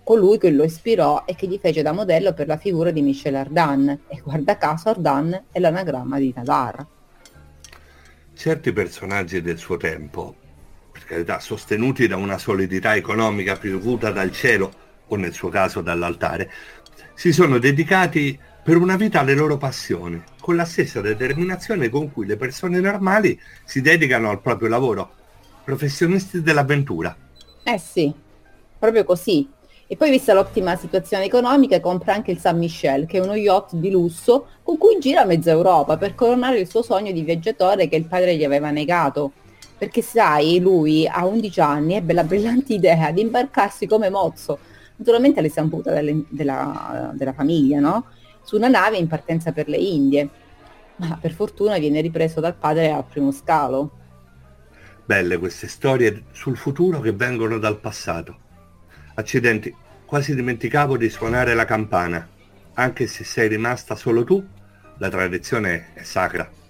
colui che lo ispirò e che gli fece da modello per la figura di Michel Ardan, e guarda caso Ardan è l'anagramma di Nadar. Certi personaggi del suo tempo, per carità, sostenuti da una solidità economica piovuta dal cielo, o nel suo caso dall'altare, si sono dedicati per una vita alle loro passioni, con la stessa determinazione con cui le persone normali si dedicano al proprio lavoro, professionisti dell'avventura. Eh sì, proprio così. E poi, vista l'ottima situazione economica, compra anche il Saint Michel, che è uno yacht di lusso con cui gira mezza Europa per coronare il suo sogno di viaggiatore che il padre gli aveva negato. Perché sai, lui a 11 anni ebbe la brillante idea di imbarcarsi come mozzo, naturalmente all'insaputa della famiglia, no? Su una nave in partenza per le Indie. Ma per fortuna viene ripreso dal padre al primo scalo. Belle queste storie sul futuro che vengono dal passato. Accidenti, quasi dimenticavo di suonare la campana. Anche se sei rimasta solo tu, la tradizione è sacra.